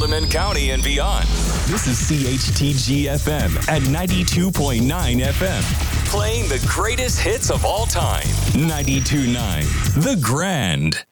Haldimand County and beyond. This is CHTG FM at 92.9 FM. Playing the greatest hits of all time. 92.9 The Grand.